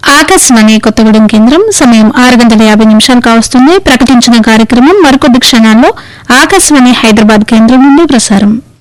ఆకాశవాణి కొత్తగూడెం కేంద్రం సమయం 6:50 కావస్తుంది. ప్రకటించిన కార్యక్రమం మరికొద్ది క్షణాల్లో ఆకాశవాణి హైదరాబాద్ కేంద్రం నుండి ప్రసారం.